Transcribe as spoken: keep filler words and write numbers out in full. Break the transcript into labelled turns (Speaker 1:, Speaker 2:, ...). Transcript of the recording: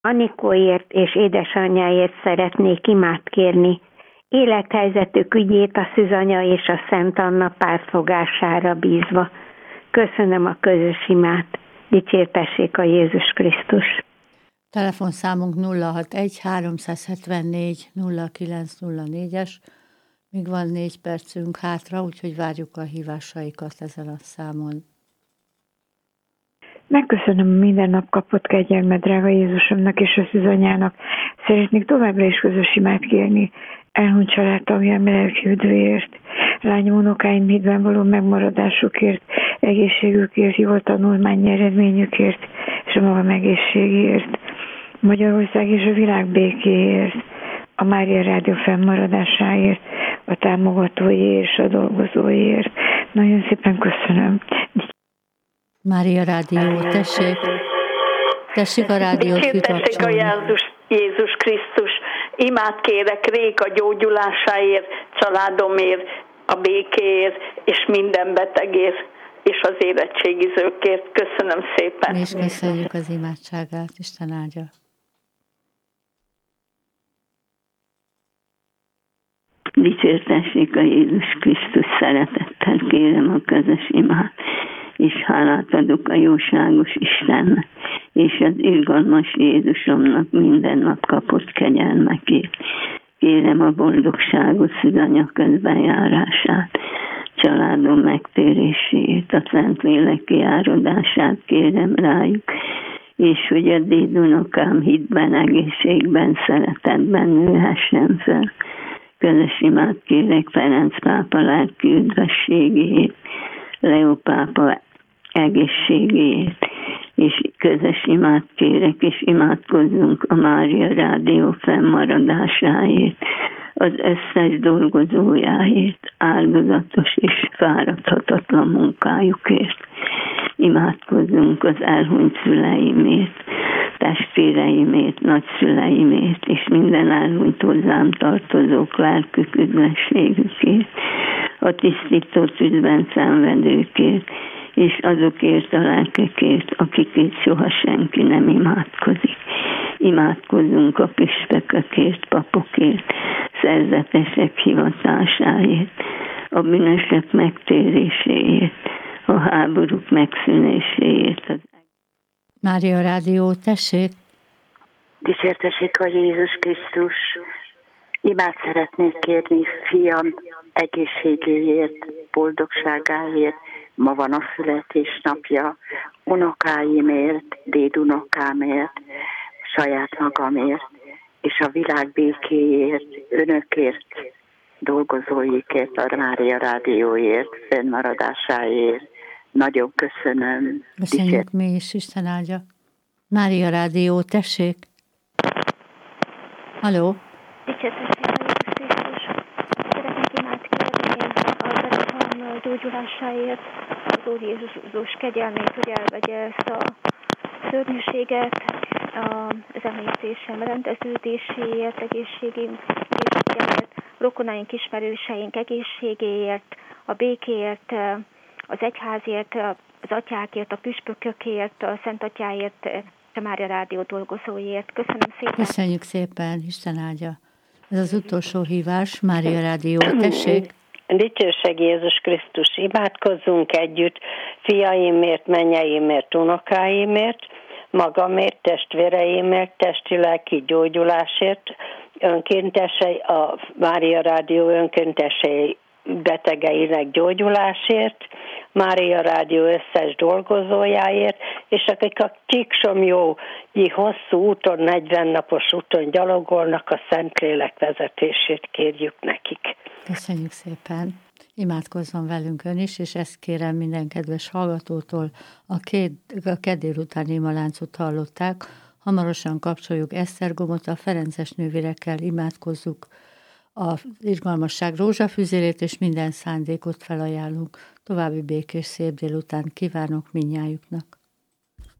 Speaker 1: Anikóért és édesanyjáért szeretnék imát kérni. Élethelyzetük ügyét a Szűzanya és a Szent Anna pártfogására bízva. Köszönöm a közös imát. Dicsértessék a Jézus Krisztus.
Speaker 2: Telefonszámunk nulla hatvanegy háromszázhetvennégy nulla kilenc nulla négyes. Még van négy percünk hátra, úgyhogy várjuk a hívásaikat ezen a számon.
Speaker 3: Megköszönöm a minden nap kapott kegyelmet, drága Jézusomnak és a Szűzanyának. Szeretnék továbbra is közös imát kérni elhunyt családtagjám lelkiüdvért, lányom unokáim hitben való megmaradásukért, egészségükért, jó tanulmányi eredményükért és a magam egészségért, Magyarország és a világ békéért, a Mária Rádió fennmaradásáért, a támogatóiért és a dolgozóiért. Nagyon szépen köszönöm.
Speaker 2: Mária Rádió, tessék, tessék a rádiót kikapcsolni.
Speaker 4: Tessék a Jézus, Jézus Krisztus, imát kérek Réka gyógyulásáért, családomért, a békéért és minden betegért és az érettségizőkért. Köszönöm szépen.
Speaker 2: Mi is köszönjük az imádságát, Isten áldja.
Speaker 5: Dicsértessék a Jézus Krisztus, szeretettel kérem a közös imát, és hálát adok a jóságos Istennek, és az irgalmas Jézusomnak minden nap kapott kegyelmekért. Kérem a boldogságos Szűzanya közbenjárását, családom megtérését, a Szentlélek kiáradását kérem rájuk, és hogy a dédunokám hitben, egészségben, szeretetben nőhessen fel. Közös imát kérek Ferenc pápa lelki üdvességéért, Leó pápa egészségéért, és közös imát kérek, és imádkozzunk a Mária Rádió fennmaradásáért, az összes dolgozójáért, áldozatos és fáradhatatlan munkájukért. Imádkozzunk az elhunyt szüleimért, testvéreimért, nagyszüleimért, és minden elhunyt hozzám tartozók lelkük üdvességükért, a tisztító tűzben szenvedőkért, és azokért a lelkekért, akikért soha senki nem imádkozik. Imádkozzunk a püspökökért, papokért, szerzetesek hivatásáért, a bűnösök megtéréséért, a háborúk megszűnéséért.
Speaker 2: Mária Rádió, tessék!
Speaker 6: Dicsértessék a Jézus Krisztus! Imát szeretnék kérni fiam egészségéért, boldogságáért. Ma van a születésnapja, unokáimért, dédunokámért, saját magamért, és a világ békéért, önökért, dolgozóikért, a Mária Rádióért, fennmaradásáért. Nagyon köszönöm.
Speaker 2: Köszönjük mi is, Isten áldja. Mária Rádió, tessék! Halló!
Speaker 7: Dicsértessék a Jézus Krisztus! Szeretnék imát kérni az otthon gyógyulásáért, az Úr Jézus kegyelmét, hogy elvegye ezt a szörnyűséget, az emlékszésem rendeződéséért, egészségéért, rokonaink, ismerőseink egészségéért, a békéért, az egyházért, az atyákért, a püspökökért, a Szent Atyáért, a Mária Rádió dolgozóiért. Köszönöm szépen.
Speaker 2: Köszönjük szépen, Isten áldja. Ez az utolsó hívás, Mária Rádió, tessék.
Speaker 8: Dicsőség Jézus Krisztus, imádkozzunk együtt fiaimért, mennyeimért, unokáimért, magamért, testvéreimért, testi-lelki gyógyulásért, önkéntesei, a Mária Rádió önkéntesei betegeinek gyógyulásért, Mária Rádió összes dolgozójáért, és akik a Csíksomjói hosszú úton, negyven napos úton gyalogolnak, a Szentlélek vezetését kérjük nekik.
Speaker 2: Köszönjük szépen! Imádkozzon velünk ön is, és ezt kérem minden kedves hallgatótól, a, két, a kedd délután imaláncot hallották. Hamarosan kapcsoljuk Esztergomot, a Ferences nővérekkel imádkozzuk az irgalmasság rózsafüzérét, és minden szándékot felajánlunk. További békés szép délután kívánok mindnyájuknak.